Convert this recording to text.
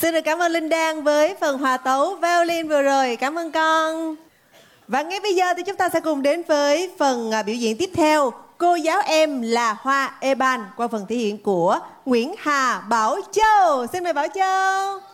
Xin được cảm ơn Linh Đan với phần hòa tấu violin vừa rồi. Cảm ơn con. Và ngay bây giờ thì chúng ta sẽ cùng đến với phần biểu diễn tiếp theo. Cô giáo em là Hoa Eban qua phần thể hiện của Nguyễn Hà Bảo Châu. Xin mời Bảo Châu.